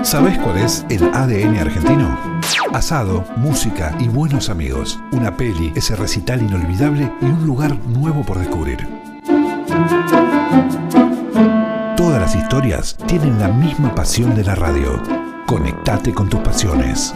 ¿Sabés cuál es el ADN argentino? Asado, música y buenos amigos. Una peli, ese recital inolvidable y un lugar nuevo por descubrir. Todas las historias tienen la misma pasión de la radio. Conectate con tus pasiones.